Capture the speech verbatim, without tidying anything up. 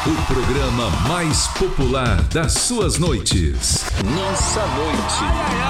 O programa mais popular das suas noites. Nossa Noite.